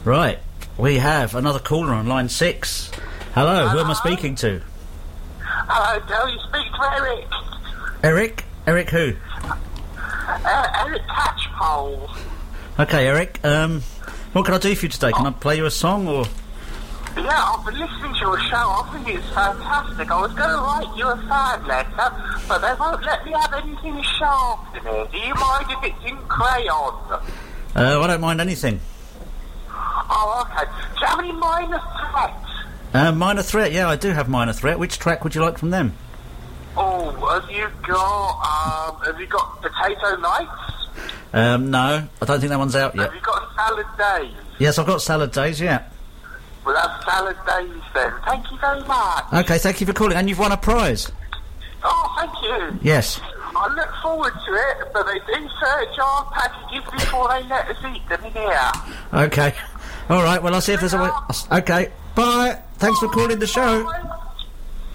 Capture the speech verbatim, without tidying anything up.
Right, we have another caller on line six. Hello, Hello. Who am I speaking to? Hello, Joe, you speak to Eric. Eric? Eric who? Uh, Eric Catchpole. Okay, Eric, um, what can I do for you today? Can oh. I play you a song, or...? Yeah, I've been listening to your show. I think it's fantastic. I was going to write you a fan letter, but they won't let me have anything sharp in it. Do you mind if it's in crayon? Uh, I don't mind anything. Oh, okay. Do you have any Minor Threat? Uh, Minor Threat, yeah, I do have Minor Threat. Which track would you like from them? Oh, have you got, um, have you got Potato Nights? Um, no, I don't think that one's out yet. Have you got Salad Days? Yes, I've got Salad Days, yeah. Well, that's Salad Days then. Thank you very much. Okay, thank you for calling, and you've won a prize. Oh, thank you. Yes. I look forward to it, but they do search our packages before they let us eat them in here. Okay. All right, well, I'll see if there's a way... Okay, bye. Thanks bye, for calling the show. Bye.